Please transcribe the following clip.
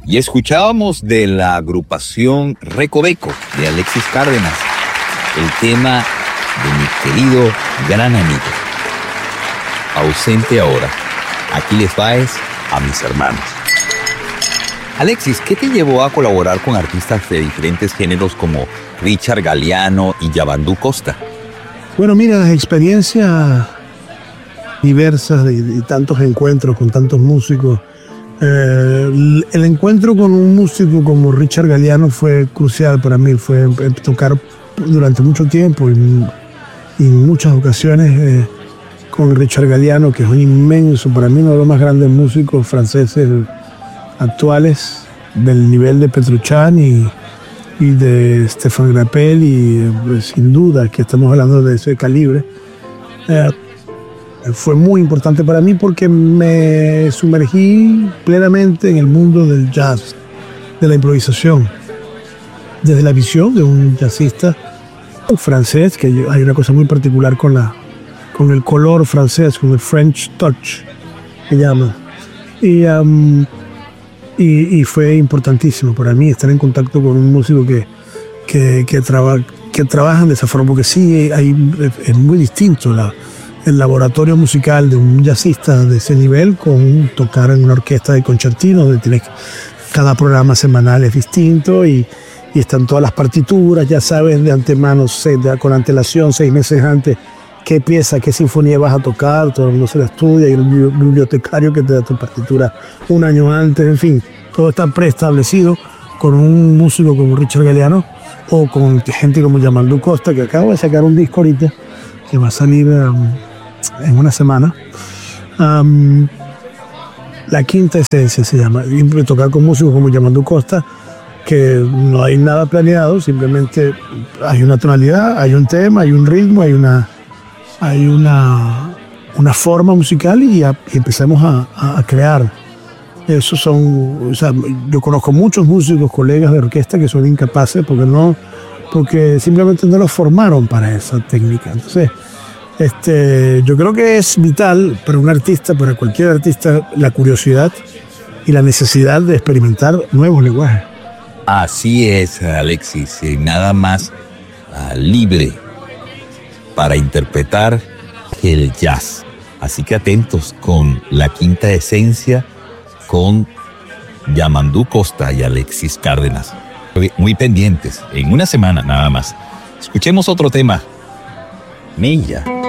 Y escuchábamos de la agrupación Recoveco de Alexis Cárdenas el tema de mi querido gran amigo, ausente ahora, Aquiles Báez, a mis hermanos. Alexis, ¿qué te llevó a colaborar con artistas de diferentes géneros como Richard Galliano y Yabandú Costa? Bueno, mira, experiencias diversas de tantos encuentros con tantos músicos. El encuentro con un músico como Richard Galliano fue crucial para mí. Fue tocar durante mucho tiempo y en muchas ocasiones con Richard Galliano, que es un inmenso, para mí uno de los más grandes músicos franceses actuales, del nivel de Petrucciani y de Stéphane Grappel, y sin duda que estamos hablando de ese calibre. Fue muy importante para mí porque me sumergí plenamente en el mundo del jazz, de la improvisación, desde la visión de un jazzista francés, que hay una cosa muy particular con el color francés, con el French touch, que llama. Y fue importantísimo para mí estar en contacto con un músico que trabajan de esa forma, porque sí, es muy distinto el laboratorio musical de un jazzista de ese nivel con tocar en una orquesta de concertino, donde cada programa semanal es distinto y están todas las partituras, ya sabes de antemano, con antelación, 6 meses antes, qué pieza, qué sinfonía vas a tocar, todo el mundo se la estudia, y el bibliotecario que te da tu partitura un año antes, en fin, todo está preestablecido. Con un músico como Richard Galliano o con gente como Yabandú Costa, que acabo de sacar un disco ahorita que va a salir en una semana. La Quinta Esencia se llama. Y tocar con músicos como Yabandú Costa, que no hay nada planeado, simplemente hay una tonalidad, hay un tema, hay un ritmo, hay una forma musical y empezamos a crear. Yo conozco muchos músicos, colegas de orquesta que son incapaces porque simplemente no los formaron para esa técnica. Entonces, yo creo que es vital para un artista, para cualquier artista, la curiosidad y la necesidad de experimentar nuevos lenguajes. Así es, Alexis, nada más libre para interpretar el jazz. Así que atentos con La Quinta Esencia, con Yabandú Costa y Alexis Cárdenas. Muy pendientes, en una semana nada más. Escuchemos otro tema. Milla.